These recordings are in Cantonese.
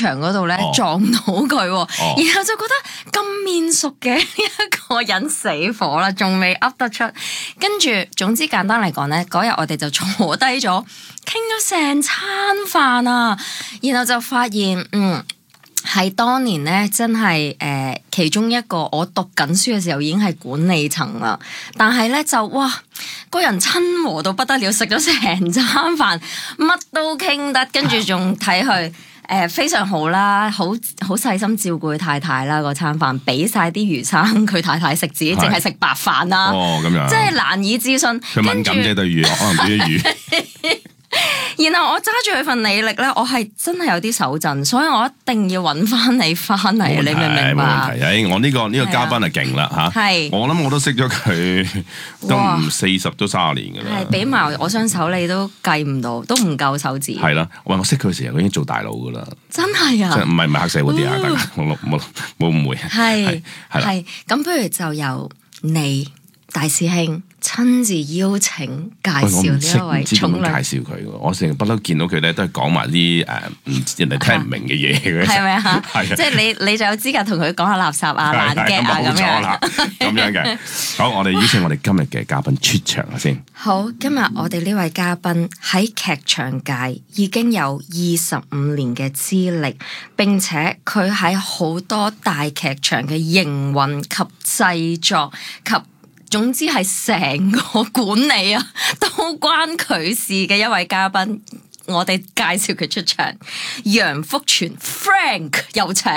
場嗰度咧撞到佢，然後就覺得咁面熟嘅一個人死火啦，仲未噏得出。跟住總之簡單嚟講咧，嗰日我哋就坐低咗，傾咗成餐飯啊，然後就發現係當年咧，真係其中一個我讀緊書嘅時候已經係管理層啦，但係咧就哇個人親和到不得了，食咗成餐飯，乜都傾得，跟住仲睇佢非常好啦，好細心照顧佢太太啦，嗰餐飯俾晒啲魚生佢太太食，自己淨係食白飯啦， 咁樣， 即係難以置信。 佢敏感啫對魚，可能對啲魚。 然後我揸住佢份履歷咧，我係真係有啲手震，所以我一定要揾翻你翻嚟，你明唔明白？ 冇問題，我呢個嘉賓係勁啦嚇，我諗我都識咗佢都唔40都30年㗎啦。 係俾埋我雙手你都計唔到，都唔夠手指。 係啦，我識佢嘅時候，佢已經做大佬㗎啦。 真係啊！ 即係唔係黑社會啲啊？大家冇誤會。 係咁，不如就由你大師兄親自邀請介紹呢一位重量。 介紹佢，我成日不嬲見到佢咧，都係講埋啲人哋聽唔明嘅嘢嘅。 係咪啊？ 係即係你就有資格同佢講下垃圾啊、爛嘅啊咁樣。 咁樣嘅。好，我哋邀請我哋今日嘅嘉賓出場先。 好，今日我哋呢位嘉賓喺劇場界已經有25年嘅資歷，並且佢喺好多大劇場嘅營運及製作及總之係成個管理啊，都關佢事嘅一位嘉賓，我哋介紹佢出場，楊福全 Frank 有請。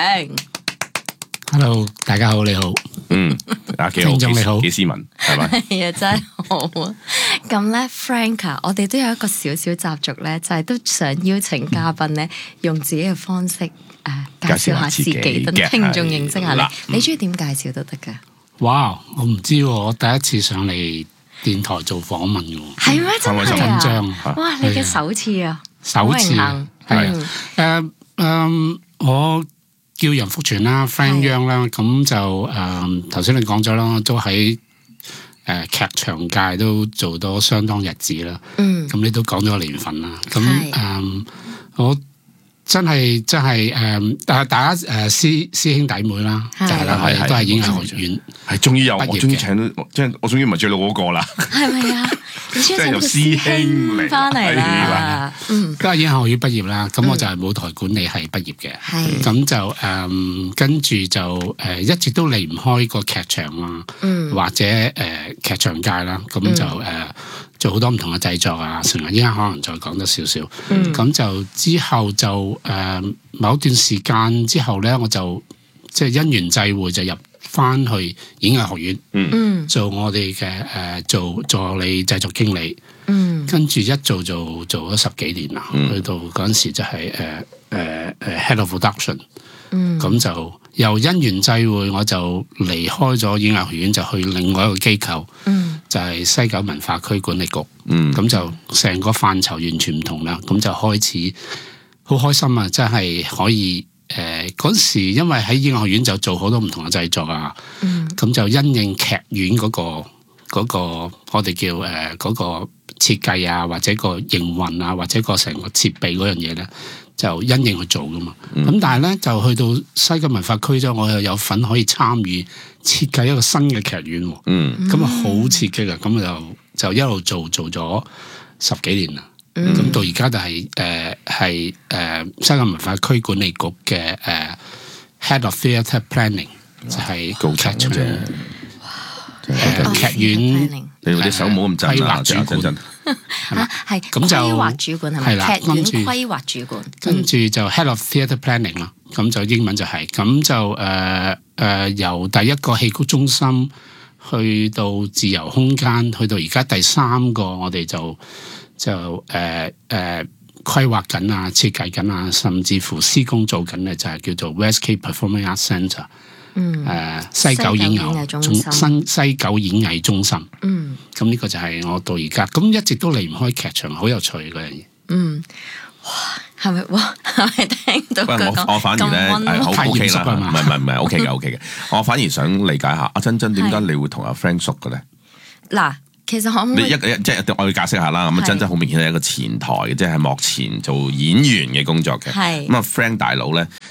Hello， 大家好，你好。 聽眾你好，幾斯文係咪？ 係啊，真係好啊。咁咧，Frank 啊，我哋都有一個小小習俗咧，就係都想邀請嘉賓咧，用自己嘅方式介紹下自己，等聽眾認識下你。你中意點介紹都得噶。 哇！我唔知喎，我第一次上嚟電台做訪問嘅喎。 係咩？真係緊張。 哇！你嘅首次啊， 首次係我叫楊福全啦 ，Frank Young 啦，咁就頭先你講咗啦，都喺劇場界都做咗相當日子啦。咁你都講咗個年份啦。咁我真係大家師兄弟妹啦，就係啦，都係演藝學院， 係終於有我終於請到，即係我終於唔係最老嗰個啦。係咪啊？ 即係由師兄嚟翻嚟啦。 都係演藝學院畢業啦。咁我就係舞台管理系畢業嘅。咁就跟住就一直都離唔開個劇場啊，或者劇場界啦。咁就做好多唔同嘅製作啊，成日依家可能再講多少少。咁就之後就某段時間之後咧，我就即係因緣際會就入翻去演藝學院，做我哋嘅做助理製作經理。跟住一做咗10幾年啦，去到嗰陣時就係Head of Production。咁就由因緣際會，我就離開咗演藝學院，就去另外一個機構，就係西九文化區管理局。咁就成個範疇完全唔同啦。咁就開始好開心啊！真係可以嗰時，因為喺演藝學院就做好多唔同嘅製作啊。咁就因應劇院嗰個我哋叫嗰個設計啊，或者個營運啊，或者個成個設備嗰樣嘢咧，就因應去做噶嘛。咁但係咧，就去到西九文化區咗，我又有份可以參與設計一個新嘅劇院。咁啊好刺激啊！咁就一路做咗10幾年啦。咁到而家就係西九文化區管理局嘅Head of Theatre Planning， 就係劇場劇院。 你隻手冇咁震啊！ 主管係咁就規劃主管係咪？劇院規劃主管， 跟住就 Head of Theatre Planning 啦。咁就英文就係咁就由第一個戲曲中心去到自由空間，去到而家第3個，我哋就規劃緊啊、設計緊啊，甚至乎施工做緊嘅就係叫做 Westgate Performing Arts Centre。西九演藝中心，西九演藝中心。咁呢個就係我到而家咁一直都離唔開劇場，好有趣嗰樣嘢。 哇，係咪哇？係咪聽到佢講我反而咧係好 OK 啦，唔係 OK 嘅。我反而想理解下阿珍點解你會同阿 Frank 熟嘅咧？ 嗱，其實可唔可以即係我要解釋下啦。咁珍好明顯係一個前台嘅，即係幕前做演員嘅工作嘅。咁啊 Frank 大佬咧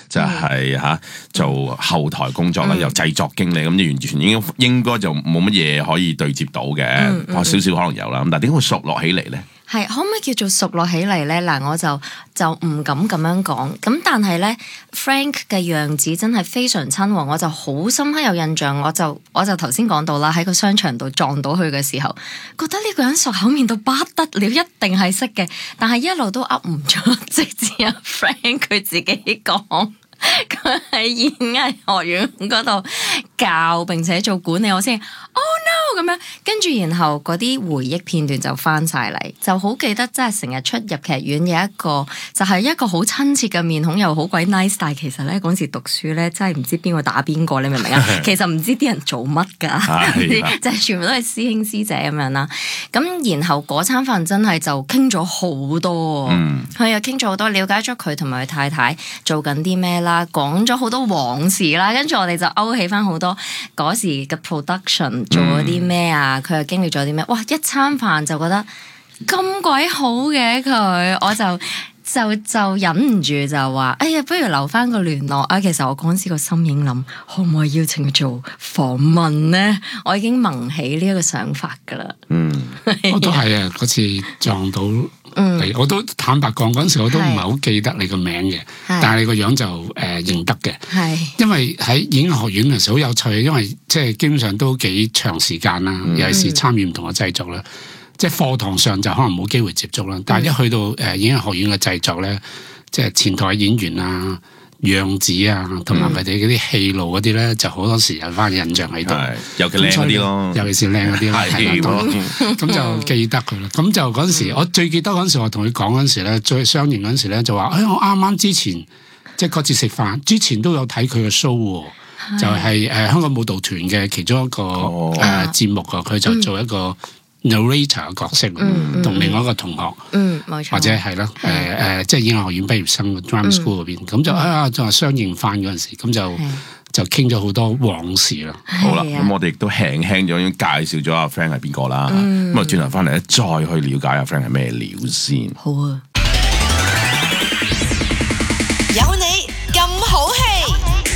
就係做後台工作啦，由製作經理咁，完全應該就冇乜嘢可以對接到嘅，少少可能有啦。咁但係點解會熟落起嚟咧？ 係可唔可以叫做熟落起嚟咧？嗱，我就唔敢咁樣講。咁但係咧 ，Frank 嘅樣子真係非常親和，我就好深刻有印象。我就頭先講到啦，喺個商場度撞到佢嘅時候，覺得呢個人熟口面到不得了，一定係識嘅。但係一路都噏唔出，直至阿 Frank 佢自己講。佢喺演藝學院嗰度教並且做管理，我先 Oh no 咁樣，跟住然後嗰啲回憶片段就翻晒嚟，就好記得真係成日出入劇院有一個就係一個好親切嘅面孔，又好鬼 nice， 但係其實咧嗰時讀書咧真係唔知邊個打邊個，你明唔明啊？其實唔知啲人做乜噶，就係全部都係師兄師姐咁樣啦。咁然後嗰餐飯真係就傾咗好多，佢又傾咗好多，了解咗佢同埋佢太太做緊啲咩啦，講咗好多往事啦，跟住我哋就勾起翻好多嗰時嘅 production 做咗啲咩啊，佢又經歷咗啲咩，哇！一餐飯就覺得咁鬼好嘅佢，我就忍唔住就話，哎呀，不如留翻個聯絡啊！其實我嗰陣時個心已經諗，可唔可以邀請佢做訪問呢？我已經萌起呢一個想法噶啦。 我都係啊，嗰次撞到。我都坦白講，嗰陣時我都唔係好記得你個名嘅，但係你個樣就認得嘅。因為喺演藝學院嘅時候好有趣，因為即係基本上都幾長時間啦，尤其是參與唔同嘅製作啦。即係課堂上就可能冇機會接觸啦，但係一去到演藝學院嘅製作咧，即係前台演員啊、樣子啊，同埋佢哋嗰啲戲路嗰啲咧，就好多時有翻印象喺度。 尤其靚嗰啲咯， 尤其是靚嗰啲啦，咁就記得佢啦。咁就嗰陣時，我最記得嗰陣時，我同佢講嗰陣時咧，最相認嗰陣時咧，就話：我啱啱之前即係嗰次食飯之前都有睇佢嘅 show 喎，就係香港舞蹈團嘅其中一個節目啊，佢就做一個 narrator 嘅角色，同另外一個同學， 冇錯， 或者係啦，即係演藝學院畢業生嘅 drama school 嗰邊，咁就話相認翻嗰陣時，咁就傾咗好多往事啦。 好啦，咁我哋亦都輕輕咗已經介紹咗阿 Frank 係邊個啦。咁啊，轉頭翻嚟咧，再去了解阿 Frank 係咩料先。 好啊， 有你咁好戲，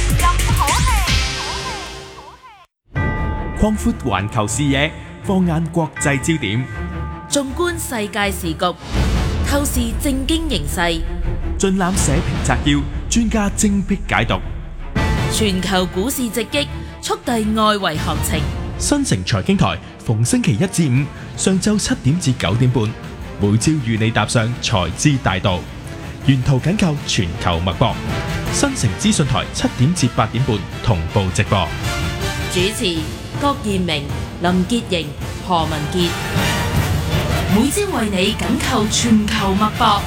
擴闊環球視野，放眼國際焦點， 縱觀世界時局，透視政經形勢， 盡覽社評摘要，專家精闢解讀。 全球股市直擊，速遞外圍行情。 新城財經台逢星期一至五上晝7點至9點半，每朝與你踏上財資大道，沿途緊扣全球脈搏。新城資訊台7點至8點半同步直播。 主持郭彥明、林潔瑩、何文傑，每朝為你緊扣全球脈搏。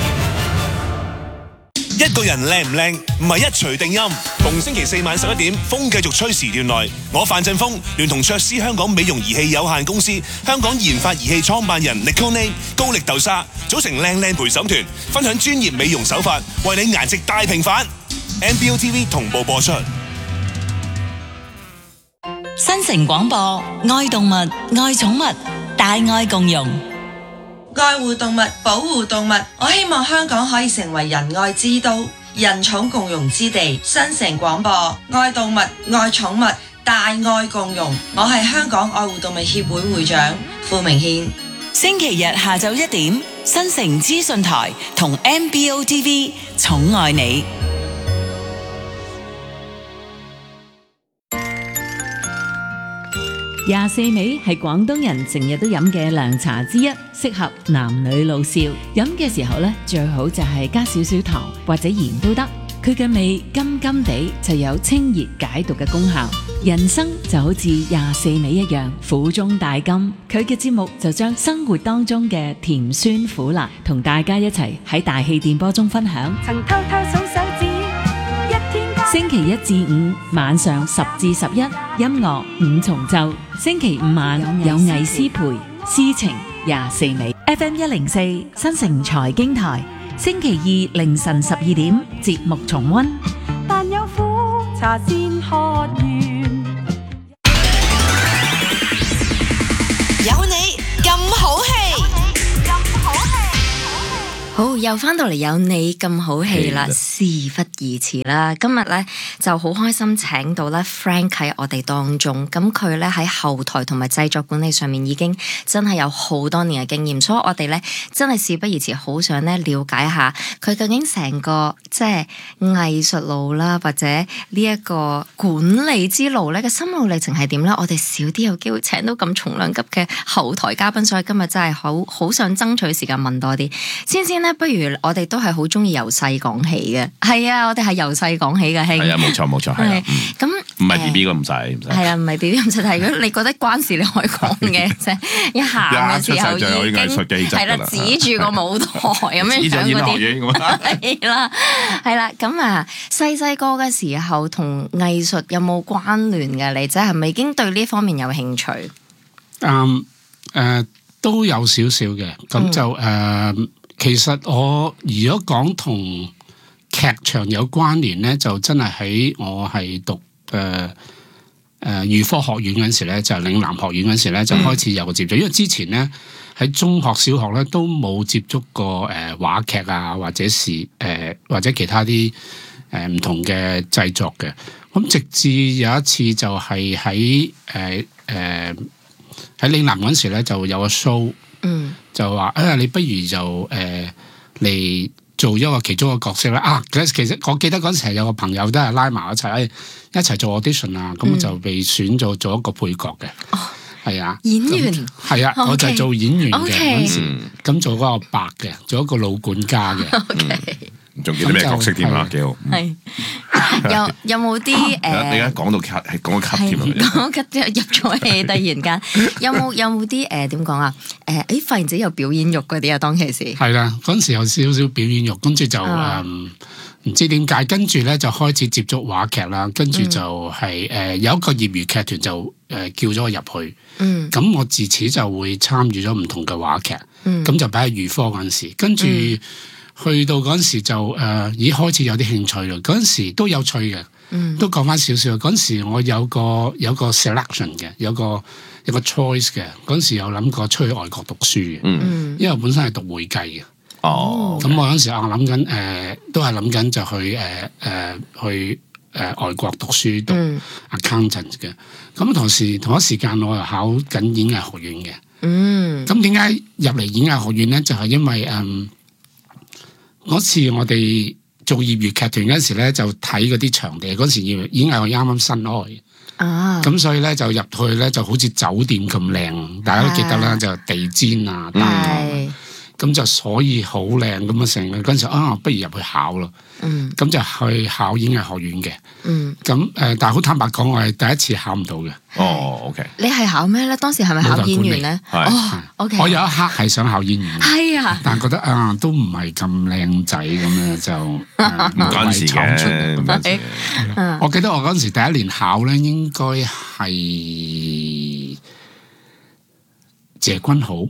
一個人靚唔靚唔係一錘定音。逢星期4晚11點，風繼續吹時段內，我范振鋒聯同卓斯香港美容儀器有限公司、香港研發儀器創辦人 Nicole 高力豆沙組成靚靚陪審團，分享專業美容手法，為你顏值大平反。NBO TV 同步播出。 新城廣播，愛動物，愛寵物，大愛共融。 愛護動物，保護動物，我希望香港可以成為仁愛之都、人寵共融之地。新城廣播，愛動物，愛寵物，大愛共融。我係香港愛護動物協會會長傅明憲。 星期日下晝1點，新城資訊台同 NBO TV 寵愛你。 24味係廣東人成日都飲嘅涼茶之一，適合男女老少。飲嘅時候咧，最好就係加少少糖或者鹽都得。佢嘅味甘甘地，就有清熱解毒嘅功效。人生就好似24味一樣，苦中帶甘。佢嘅節目就將生活當中嘅甜酸苦辣同大家一齊喺大氣電波中分享。 曾偷偷數手指， 星期1至5晚上10至11，音樂5重奏。星期5晚有藝師陪，詩情24味。FM 104新城財經台，星期2凌晨12點節目重溫。 但有苦茶先喝完。 有你咁好戲。 好， 又翻到嚟有你咁好戲啦，事不宜遲啦。今日咧就好開心請到咧 Frank 喺我哋當中，咁佢咧喺後台同埋製作管理上面已經真係有好多年嘅經驗，所以我哋咧真係事不宜遲，好想咧了解下佢究竟成個即係藝術路啦，或者呢一個管理之路咧嘅心路歷程係點咧？我哋少啲有機會請到咁重量級嘅後台嘉賓，所以今日真係好想爭取時間問多啲。先咧，不如我哋都係好中意由細講起嘅，係啊，我哋係由細講起嘅，兄。係啊， 冇錯，係啊。咁唔係 B B 個唔使，係啊，唔係 B B 唔使。但係如果你覺得關事，你可以講嘅啫。一行嘅時候已經係啦，指住個舞台咁樣講嗰啲，係啦，係啦。咁啊，細個嘅時候同藝術有冇關聯嘅？你即係咪已經對呢方面有興趣？ 都有少少嘅，咁就其實我如果講同劇場有關聯咧，就真係喺我係讀預科學院嗰陣時咧，就嶺南學院嗰陣時咧，就開始有個接觸。因為之前咧喺中學、小學咧都冇接觸過話劇啊，或者或者其他啲唔同嘅製作嘅。咁直至有一次就係喺嶺南嗰陣時咧，就有個 show。就話你不如就嚟做一個其中一個角色啦。其實我記得嗰陣時係有個朋友都係拉埋一齊做 audition 啊，咁就被選做一個配角嘅。係啊，演員係啊，我就係做演員嘅嗰陣時，咁做嗰個白嘅，做一個老管家嘅。 仲記得咩角色添啊？幾好。係有冇啲你而家講到咳，係講咳添啊！ 講咳入咗戲，突然間有冇啲點講啊？發現自己有表演欲嗰啲啊？當其時係啦，嗰陣時有少少表演欲，跟住就唔知點解，跟住咧就開始接觸話劇啦，跟住就係有一個業餘劇團就叫咗我入去。咁我自此就會參與咗唔同嘅話劇。咁就擺喺預科嗰陣時，跟住。去到嗰陣時就已開始有啲興趣啦。嗰陣時都有趣嘅，都講翻少少。嗰陣時我有個 selection 嘅，有個 choice 嘅。嗰陣時有諗過出去外國讀書嘅，因為我本身係讀會計嘅。咁我嗰陣時我諗緊都係諗緊就去外國讀書讀 accountant 嘅。咁同一時間我又考緊演藝學院嘅。咁點解入嚟演藝學院咧？就係因為嗰次我哋做業餘劇團嗰陣時咧，就睇嗰啲場地。嗰時演藝學啱啱新開，咁所以咧就入去咧就好似酒店咁靚，大家都記得啦，就地氈啊，咁就所以好靚咁啊成日嗰陣時不如入去考咯。咁就去考演藝學院嘅。咁但係好坦白講，我係第一次考唔到嘅。 OK。 你係考咩咧？當時係咪考演員咧？OK。我有一刻係想考演員。 係啊。 但係覺得都唔係咁靚仔咁樣就唔關事嘅。 我記得我嗰陣時第一年考咧，應該係謝君豪。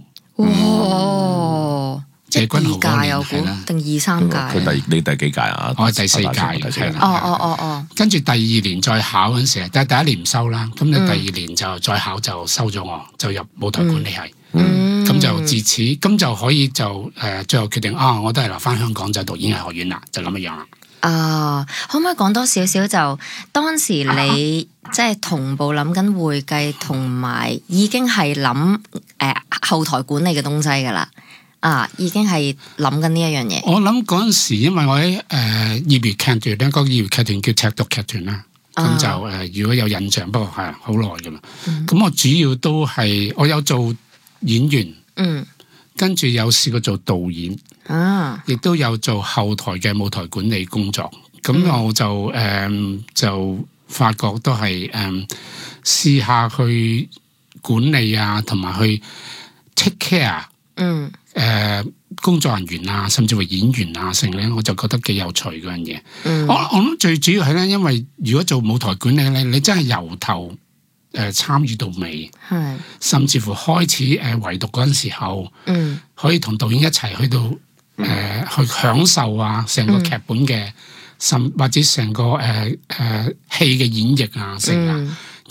謝君豪嗰年係啦， 定2、3屆？ 你第幾屆啊？ 我係第4屆，係啦。跟住第二年再考嗰陣時，但係第一年唔收啦。咁你第二年就再考就收咗我，就入舞台管理系。咁就自此咁就可以就最後決定我都係留翻香港就讀演藝學院啦，就咁樣啦。 可唔可以講多少少就當時你即係同步諗緊會計，同埋已經係諗後台管理嘅東西噶啦？已經係諗緊呢一樣嘢。我諗嗰陣時，因為我喺業餘劇團咧，嗰個業餘劇團叫赤毒劇團啦。咁就如果有印象，不過係好耐噶啦。咁我主要都係我有做演員，跟住有試過做導演，亦都有做後台嘅舞台管理工作。咁我就發覺都係試下去管理啊，同埋去 take care。工作人員啊，甚至乎演員啊，成咧，我就覺得幾有趣嗰樣嘢。我諗最主要係咧，因為如果做舞台管理咧，你真係由頭參與到尾，甚至乎開始圍讀嗰陣時候，可以同導演一齊去到去享受啊，成個劇本嘅或者成個戲嘅演繹啊，成啊。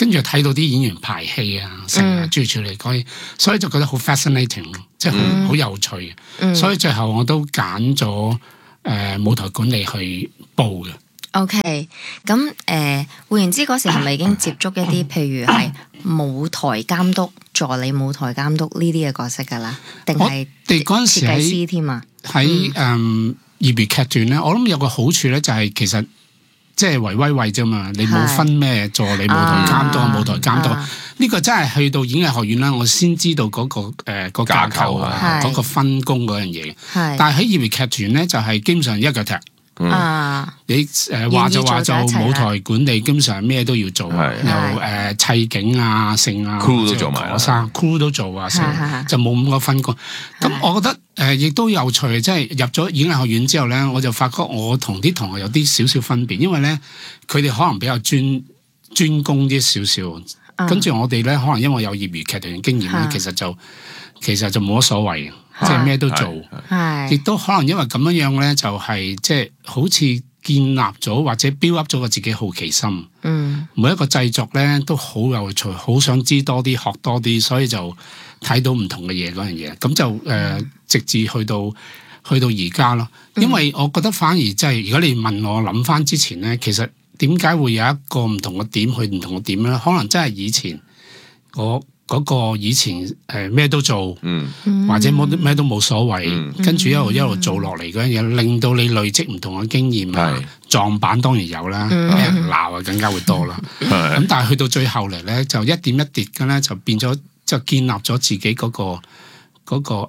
跟住睇到啲演員排戲啊，成日諸如此類嗰啲，所以就覺得好 fascinating， 即係好有趣。所以最後我都揀咗舞台管理去報嘅。 OK， 咁換言之嗰時係咪已經接觸一啲譬如係舞台監督、助理舞台監督呢啲嘅角色㗎啦？定係哋嗰陣時設計師添啊？ 喺業餘劇團咧，我諗有個好處咧，就係其實即係圍威喂啫嘛，你冇分咩助理舞台監督、舞台監督，呢個真係去到演藝學院啦，我先知道嗰個架構啊，嗰個分工嗰樣嘢。但係喺業餘劇團咧，就係基本上一腳踢。你話就話就舞台管理，基本上咩都要做，又砌景啊、剩啊 crew 都做埋 ，crew 都做啊，就冇咁個分工。咁我覺得亦都有趣，即係入咗演藝學院之後咧，我就發覺我同啲同學有啲少少分別，因為咧佢哋可能比較專攻啲少少，跟住我哋咧可能因為有業餘劇團經驗咧，其實就冇乜所謂。即係咩都做，亦都可能因為咁樣咧，就係即係好似建立咗或者 build up 咗個自己好奇心。每一個製作咧都好有趣，好想知多啲、學多啲，所以就睇到唔同嘅嘢嗰樣嘢。咁就直至去到而家咯。因為我覺得反而即係如果你問我諗翻之前咧，其實點解會有一個唔同嘅點去唔同嘅點咧？可能真係以前嗰個以前咩都做，或者咩都冇所謂，跟住一路做落嚟嗰樣嘢，令到你累積唔同嘅經驗啊，撞板當然有啦，俾人鬧啊更加會多啦。咁但係去到最後嚟咧，就一點一滴嘅咧，就變咗就建立咗自己嗰個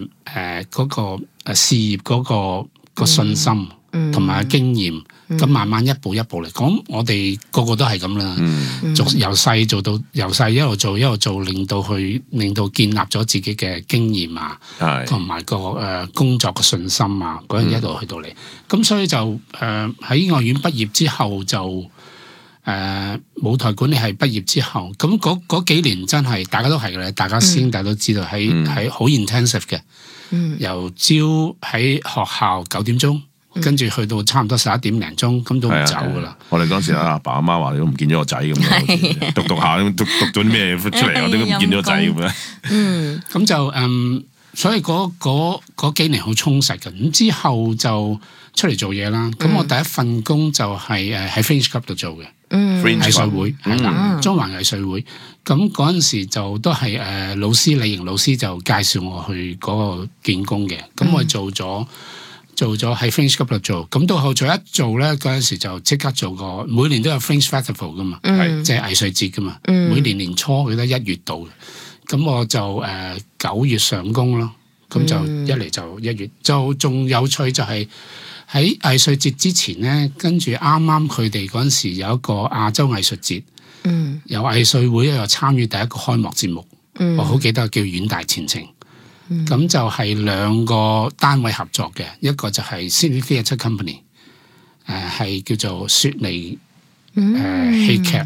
事業嗰個信心同埋經驗。咁慢慢一步一步嚟講，我哋個個都係咁啦。由細做到由細一路做，令到建立咗自己嘅經驗啊，同埋個工作嘅信心啊，嗰樣一路去到嚟。咁所以就喺演藝院畢業之後就舞台管理系畢業之後，咁嗰幾年真係大家都係嘅咧，大家師兄弟都知道喺好 intensive 嘅，由朝喺學校9點鐘。跟住去到差唔多11點零鐘，咁都唔走噶啦。 我哋嗰時阿爸阿媽話你都唔見咗個仔咁樣，讀下讀咗啲咩出嚟，我哋都唔見咗個仔咁樣。 咁就所以嗰幾年好充實嘅。咁之後就出嚟做嘢啦。咁我第一份工就係喺 Fringe Club 度做嘅，藝術會係啦，中環藝術會。咁嗰陣時就都係老師李瑩老師就介紹我去嗰個見工嘅。咁我做咗喺 Fringe Club 度做，咁到後再一做咧，嗰陣時就即刻做過，每年都有 Fringe Festival 噶嘛，即係藝術節噶嘛，每年年初記得1月到，咁我就9月上工咯，咁就一嚟就1月，就仲有趣就係喺藝術節之前咧，跟住啱啱佢哋嗰陣時有一個亞洲藝術節，由藝術會又參與第一個開幕節目，我好記得叫遠大前程。咁就係2個單位合作嘅，一個就係 Sydney Theatre Company， 係叫做雪梨戲劇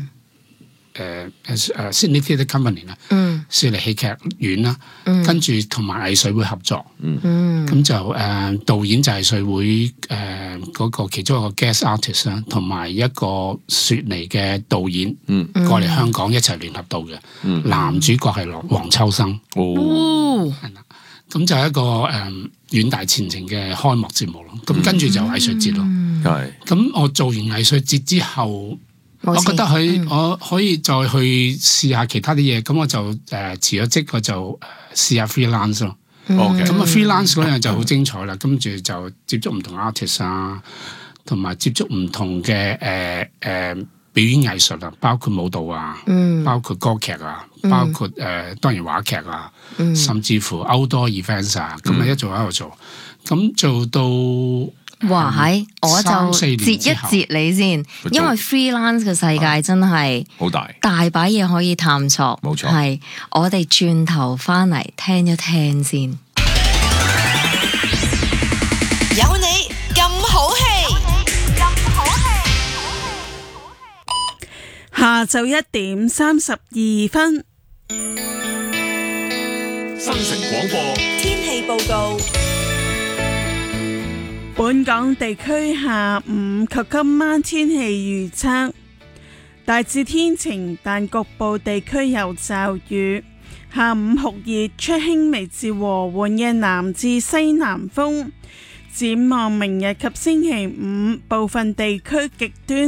Sydney Theatre Company 啦，雪梨戲劇院啦，跟住同埋藝術會合作，咁就導演就係藝術會嗰個其中一個 guest artist 啦，同埋一個雪梨嘅導演過嚟香港一齊聯合到嘅，男主角係黃秋生。咁就係一個遠大前程嘅開幕節目咯，咁跟住就藝術節咯。咁我做完藝術節之後，我覺得我可以再去試下其他啲嘢，咁我就辭咗職，我就試下 freelance 咯。咁freelance 嗰樣就好精彩啦，跟住就接觸唔同 artist 啊，同埋接觸唔同嘅表演藝術啊，包括舞蹈啊，包括歌劇啊，包括當然話劇啊，甚至乎 outdoor events 啊，咁一做一路做，咁做到哇係，我就截一截你先，因為 freelance 嘅世界真係好大， 大把嘢可以探索， 冇錯。 係我哋轉頭翻嚟聽一聽先， 有你咁好戲。 下晝1點32分， 新城廣播天氣報告。 本港地區下午及今晚天氣預測， 大致天晴，但局部地區有驟雨。下午酷熱，吹輕微至和緩嘅南至西南風。展望明日及星期五，部分地區極端